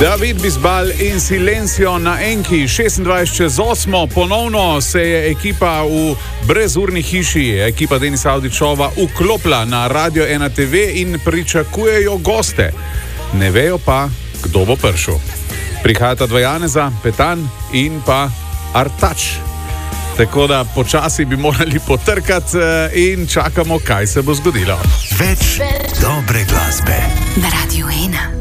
David Bisbal in Silencio na Enki, 26:08. Ponovno se je ekipa v brezurni hiši, ekipa Denisa Avdićova, vklopila na Radio 1 TV in pričakujejo goste. Ne vejo pa, kdo bo prišel. Prihajata dva Janeza, Petan in pa Artač. Tako da počasi bi morali potrkati in čakamo, kaj se bo zgodilo. Več dobre glasbe na Radio 1.